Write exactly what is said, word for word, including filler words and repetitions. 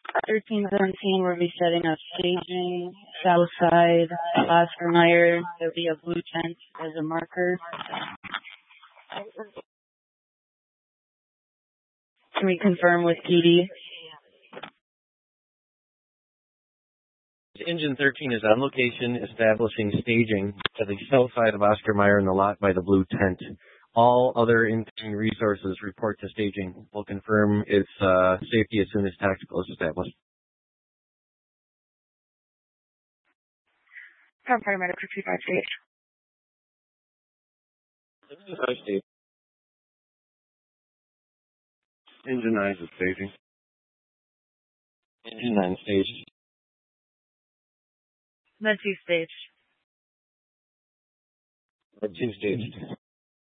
thirteen seventeen, we'll be setting up staging, south side, Oscar Mayer. There'll be a blue tent as a marker. Can we confirm with P D? Engine thirteen is on location, establishing staging to the south side of Oscar Mayer in the lot by the blue tent. All other incoming resources report to staging. We'll confirm its uh, safety as soon as tactical is established. Paramedic fifty-five stage. fifty-five stage. Engine nine is staging. Engine nine stage. Med two stage. Med two stage.